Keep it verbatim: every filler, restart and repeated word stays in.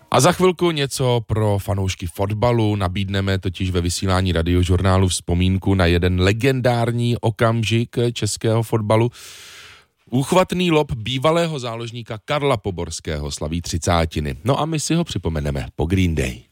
A za chvilku něco pro fanoušky fotbalu. Nabídneme totiž ve vysílání Radiožurnálu vzpomínku na jeden legendární okamžik českého fotbalu. Úchvatný lob bývalého záložníka Karla Poborského slaví třicátiny. No a my si ho připomeneme po Green Day.